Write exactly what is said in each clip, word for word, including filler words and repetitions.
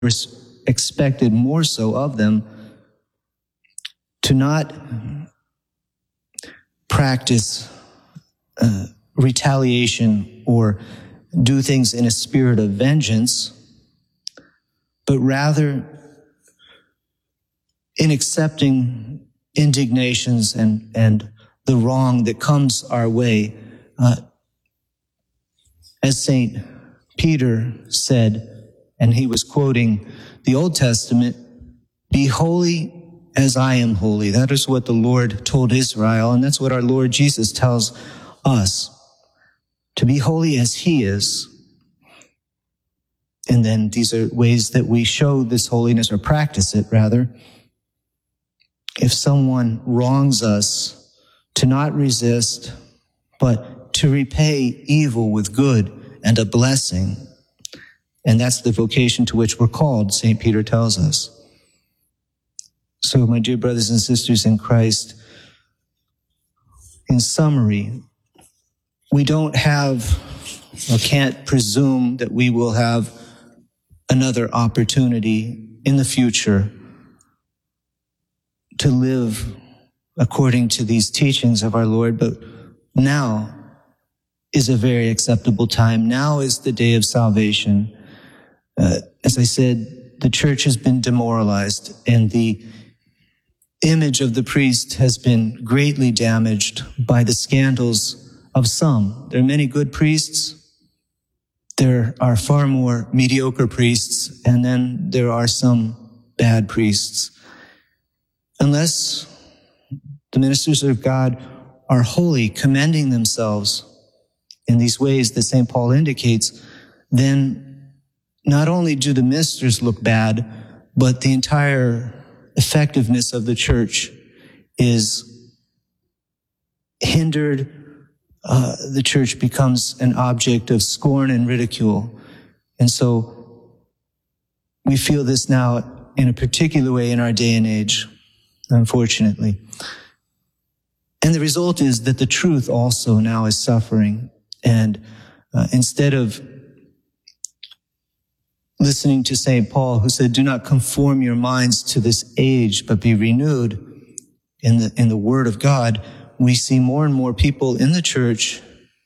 expected more so of them to not practice uh, retaliation or do things in a spirit of vengeance, but rather in accepting indignations and, and the wrong that comes our way. Uh, as Saint Peter said, and he was quoting the Old Testament, "Be holy as I am holy." That is what the Lord told Israel, and that's what our Lord Jesus tells us, to be holy as he is. And then these are ways that we show this holiness, or practice it rather. If someone wrongs us, to not resist, but to repay evil with good and a blessing. And that's the vocation to which we're called, Saint Peter tells us. So, my dear brothers and sisters in Christ, in summary, we don't have or can't presume that we will have another opportunity in the future to live according to these teachings of our Lord, but now is a very acceptable time. Now is the day of salvation. Uh, as I said, the church has been demoralized, and the image of the priest has been greatly damaged by the scandals of some. There are many good priests. There are far more mediocre priests, and then there are some bad priests. Unless the ministers of God are holy, commending themselves in these ways that Saint Paul indicates, then not only do the ministers look bad, but the entire effectiveness of the church is hindered. Uh, the church becomes an object of scorn and ridicule. And so we feel this now in a particular way in our day and age, unfortunately. And the result is that the truth also now is suffering. And uh, instead of listening to Saint Paul, who said, "Do not conform your minds to this age, but be renewed in the, in the word of God," we see more and more people in the church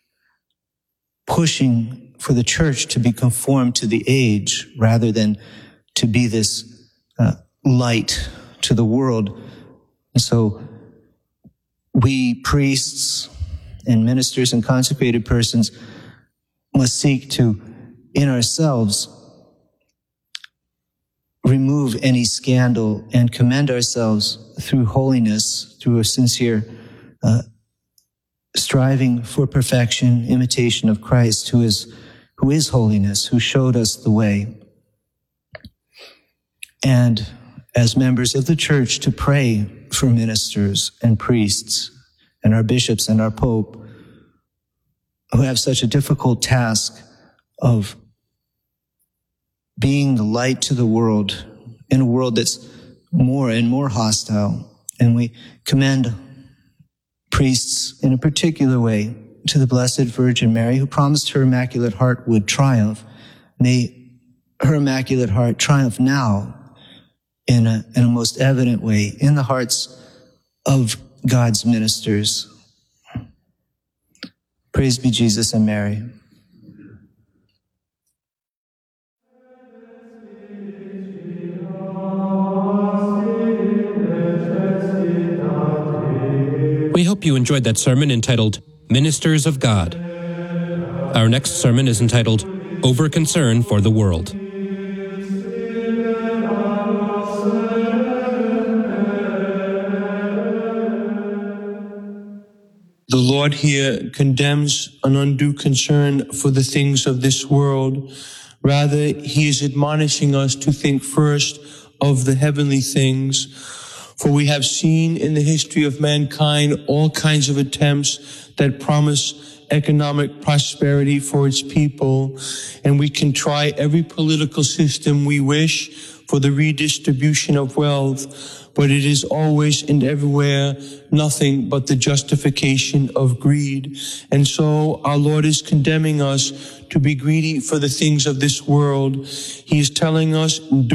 pushing for the church to be conformed to the age rather than to be this uh, light to the world. And so we priests and ministers and consecrated persons must seek to, in ourselves, remove any scandal and commend ourselves through holiness, through a sincere uh, striving for perfection, imitation of Christ, who is who is holiness, who showed us the way. And as members of the church, to pray for ministers and priests and our bishops and our pope, who have such a difficult task of being the light to the world in a world that's more and more hostile. And we commend priests in a particular way to the Blessed Virgin Mary, who promised her Immaculate Heart would triumph. May her Immaculate Heart triumph now in a, in a most evident way in the hearts of God's ministers. Praise be Jesus and Mary. We hope you enjoyed that sermon entitled Ministers of God. Our next sermon is entitled Over Concern for the World. The Lord here condemns an undue concern for the things of this world. Rather, he is admonishing us to think first of the heavenly things. For we have seen in the history of mankind all kinds of attempts that promise economic prosperity for its people, and we can try every political system we wish, for the redistribution of wealth, but it is always and everywhere nothing but the justification of greed. And so our Lord is condemning us to be greedy for the things of this world. He is telling us,